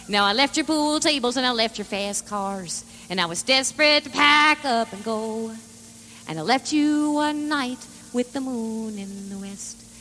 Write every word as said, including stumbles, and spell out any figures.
Now I left your pool tables and I left your fast cars, and I was desperate to pack up and go. And I left you one night with the moon in the west.